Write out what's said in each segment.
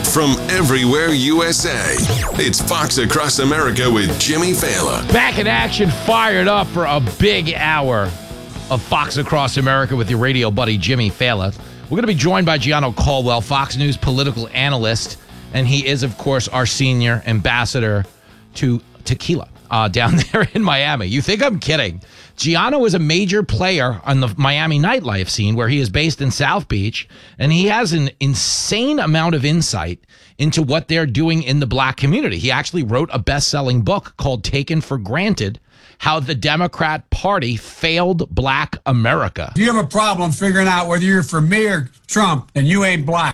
from everywhere USA. It's Fox Across America with Jimmy Failla. Back in action, fired up for a big hour of Fox Across America with your radio buddy, Jimmy Failla. We're going to be joined by Gianno Caldwell, Fox News political analyst, and he is, of course, our senior ambassador to tequila down there in Miami. You think I'm kidding? Gianno is a major player on the Miami nightlife scene where he is based in South Beach, and he has an insane amount of insight into what they're doing in the black community. He actually wrote a best-selling book called Taken for Granted: How the Democrat Party Failed Black America. If you have a problem figuring out whether you're for me or Trump, then you ain't black.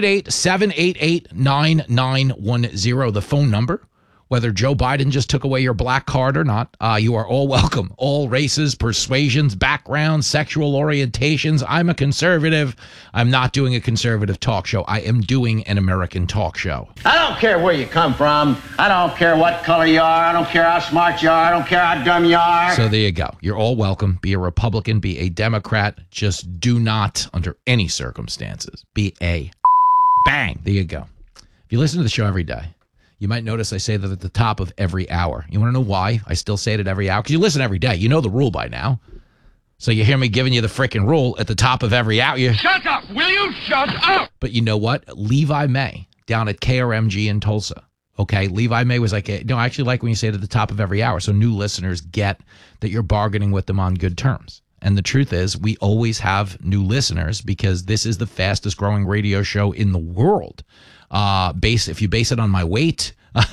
888-788-9910, the phone number. Whether Joe Biden just took away your black card or not, you are all welcome. All races, persuasions, backgrounds, sexual orientations. I'm a conservative. I'm not doing a conservative talk show. I am doing an American talk show. I don't care where you come from. I don't care what color you are. I don't care how smart you are. I don't care how dumb you are. So there you go. You're all welcome. Be a Republican. Be a Democrat. Just do not, under any circumstances, be a bang. There you go. If you listen to the show every day, you might notice I say that at the top of every hour. You want to know why I still say it at every hour? Because you listen every day. You know the rule by now. So you hear me giving you the freaking rule at the top of every hour. Shut up! Will you shut up? But you know what? Levi May down at KRMG in Tulsa. Okay, Levi May was like, no, I actually like when you say it at the top of every hour. So new listeners get that you're bargaining with them on good terms. And the truth is, we always have new listeners because this is the fastest growing radio show in the world. If you base it on my weight,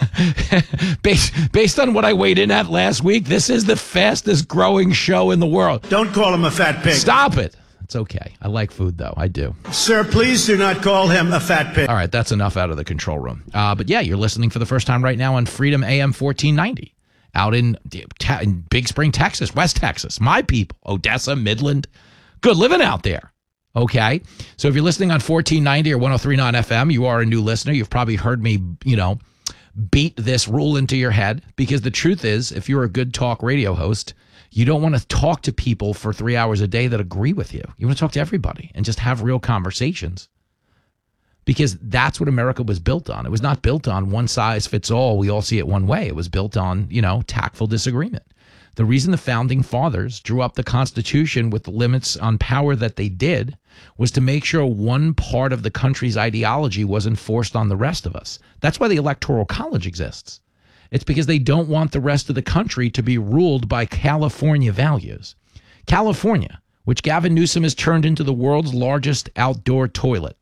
based on what I weighed in at last week, this is the fastest growing show in the world. Don't call him a fat pig. Stop it. It's okay. I like food, though. I do. Sir, please do not call him a fat pig. All right, that's enough out of the control room. But yeah, you're listening for the first time right now on Freedom AM 1490 out in Big Spring, Texas, West Texas. My people, Odessa, Midland. Good living out there. Okay, so if you're listening on 1490 or 103.9 FM, you are a new listener. You've probably heard me, beat this rule into your head because the truth is, if you're a good talk radio host, you don't want to talk to people for 3 hours a day that agree with you. You want to talk to everybody and just have real conversations because that's what America was built on. It was not built on one size fits all. We all see it one way. It was built on, tactful disagreement. The reason the founding fathers drew up the Constitution with the limits on power that they did was to make sure one part of the country's ideology was enforced on the rest of us. That's why the Electoral College exists. It's because they don't want the rest of the country to be ruled by California values. California, which Gavin Newsom has turned into the world's largest outdoor toilet.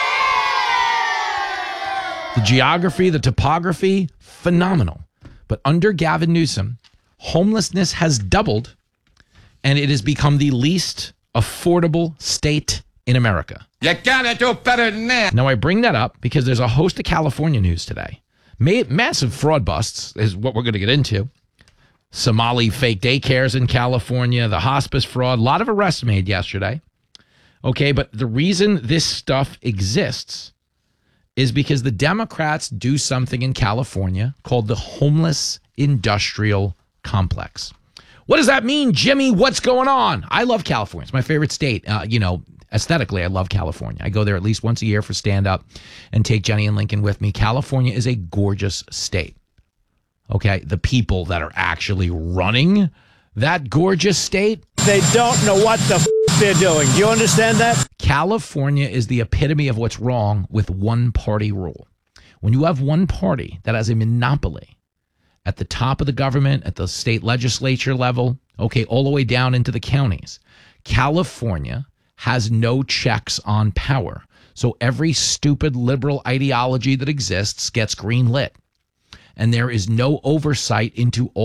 The geography, the topography, phenomenal. But under Gavin Newsom, homelessness has doubled, and it has become the least affordable state in America. You gotta do better than that. Now, I bring that up because there's a host of California news today. Massive fraud busts is what we're going to get into. Somali fake daycares in California, the hospice fraud, a lot of arrests made yesterday. Okay, but the reason this stuff exists is because the Democrats do something in California called the homeless industrial complex. What does that mean, Jimmy? What's going on? I love California. It's my favorite state. Aesthetically, I love California. I go there at least once a year for stand-up and take Jenny and Lincoln with me. California is a gorgeous state. Okay, the people that are actually running that gorgeous state, They don't know what the they're doing. Do you understand that? California is the epitome of what's wrong with one-party rule. When you have one party that has a monopoly at the top of the government, at the state legislature level, okay, all the way down into the counties, California has no checks on power. So every stupid liberal ideology that exists gets greenlit. And there is no oversight into all